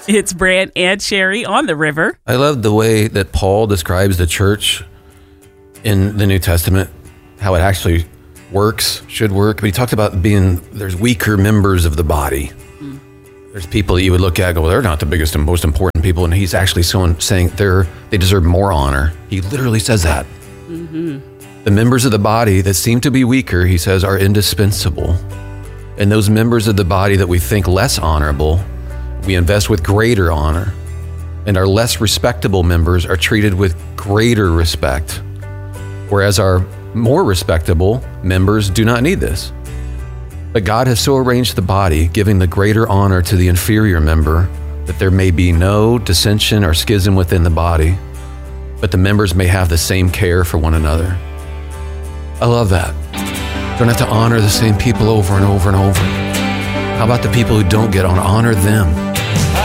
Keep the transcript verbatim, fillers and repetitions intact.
It's Brant and Sherry on the river. I love the way that Paul describes the church in the New Testament, how it actually works, should work. But he talks about being, there's weaker members of the body. Mm. There's people that you would look at and go, well, they're not the biggest and most important people. And he's actually someone saying they're, they deserve more honor. He literally says that. Mm-hmm. The members of the body that seem to be weaker, he says, are indispensable. And those members of the body that we think less honorable, we invest with greater honor. And our less respectable members are treated with greater respect. Whereas our more respectable members do not need this. But God has so arranged the body, giving the greater honor to the inferior member, that there may be no dissension or schism within the body, but the members may have the same care for one another. I love that. Don't have to honor the same people over and over and over. How about the people who don't get on? Honor them.